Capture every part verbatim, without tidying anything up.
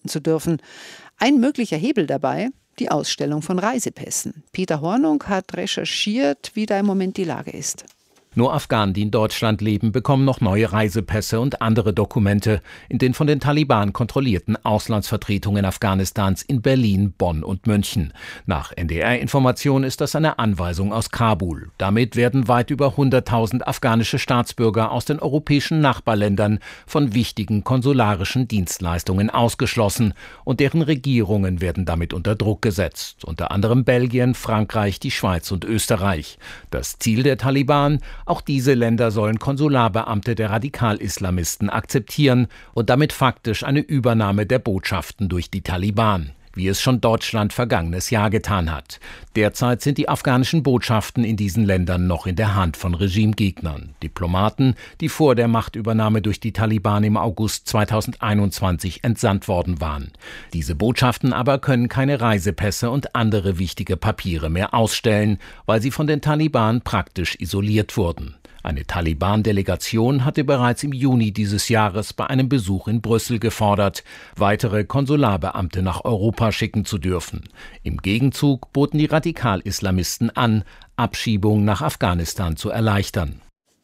verwenden zu dürfen. Ein möglicher Hebel dabei: die Ausstellung von Reisepässen. Peter Hornung hat recherchiert, wie da im Moment die Lage ist. Nur Afghanen, die in Deutschland leben, bekommen noch neue Reisepässe und andere Dokumente in den von den Taliban kontrollierten Auslandsvertretungen Afghanistans in Berlin, Bonn und München. Nach N D R-Informationen ist das eine Anweisung aus Kabul. Damit werden weit über hunderttausend afghanische Staatsbürger aus den europäischen Nachbarländern von wichtigen konsularischen Dienstleistungen ausgeschlossen und deren Regierungen werden damit unter Druck gesetzt. Unter anderem Belgien, Frankreich, die Schweiz und Österreich. Das Ziel der Taliban: Auch diese Länder sollen Konsularbeamte der Radikal-Islamisten akzeptieren und damit faktisch eine Übernahme der Botschaften durch die Taliban, wie es schon Deutschland vergangenes Jahr getan hat. Derzeit sind die afghanischen Botschaften in diesen Ländern noch in der Hand von Regimegegnern. Diplomaten, die vor der Machtübernahme durch die Taliban im August zweitausendeinundzwanzig entsandt worden waren. Diese Botschaften aber können keine Reisepässe und andere wichtige Papiere mehr ausstellen, weil sie von den Taliban praktisch isoliert wurden. Eine Taliban-Delegation hatte bereits im Juni dieses Jahres bei einem Besuch in Brüssel gefordert, weitere Konsularbeamte nach Europa schicken zu dürfen. Im Gegenzug boten die Radikal-Islamisten an, Abschiebung nach Afghanistan zu erleichtern.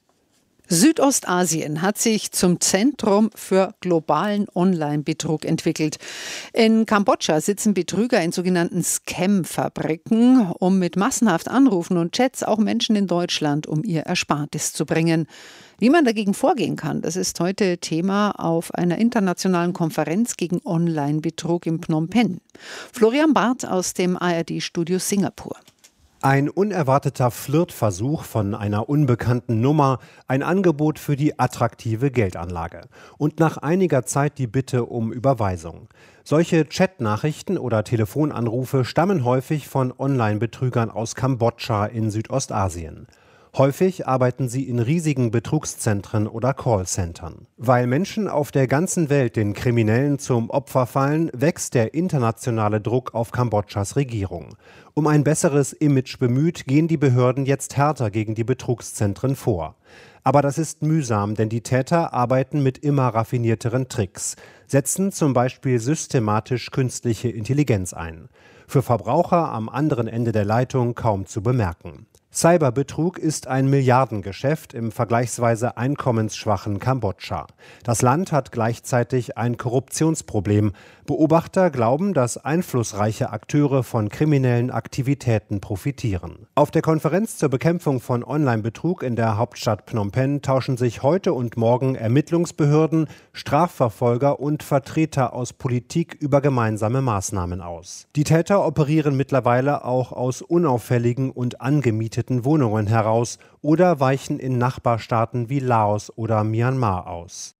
Südostasien hat sich zum Zentrum für globalen Online-Betrug entwickelt. In Kambodscha sitzen Betrüger in sogenannten Scam-Fabriken, um mit massenhaft Anrufen und Chats auch Menschen in Deutschland um ihr Erspartes zu bringen. Wie man dagegen vorgehen kann, das ist heute Thema auf einer internationalen Konferenz gegen Online-Betrug in Phnom Penh. Florian Barth aus dem A R D-Studio Singapur. Ein unerwarteter Flirtversuch von einer unbekannten Nummer, ein Angebot für die attraktive Geldanlage und nach einiger Zeit die Bitte um Überweisung. Solche Chatnachrichten oder Telefonanrufe stammen häufig von Online-Betrügern aus Kambodscha in Südostasien. Häufig arbeiten sie in riesigen Betrugszentren oder Callcentern. Weil Menschen auf der ganzen Welt den Kriminellen zum Opfer fallen, wächst der internationale Druck auf Kambodschas Regierung. Um ein besseres Image bemüht, gehen die Behörden jetzt härter gegen die Betrugszentren vor. Aber das ist mühsam, denn die Täter arbeiten mit immer raffinierteren Tricks, setzen zum Beispiel systematisch künstliche Intelligenz ein. Für Verbraucher am anderen Ende der Leitung kaum zu bemerken. Cyberbetrug ist ein Milliardengeschäft im vergleichsweise einkommensschwachen Kambodscha. Das Land hat gleichzeitig ein Korruptionsproblem. Beobachter glauben, dass einflussreiche Akteure von kriminellen Aktivitäten profitieren. Auf der Konferenz zur Bekämpfung von Online-Betrug in der Hauptstadt Phnom Penh tauschen sich heute und morgen Ermittlungsbehörden, Strafverfolger und Vertreter aus Politik über gemeinsame Maßnahmen aus. Die Täter operieren mittlerweile auch aus unauffälligen und angemieteten Wohnungen heraus oder weichen in Nachbarstaaten wie Laos oder Myanmar aus.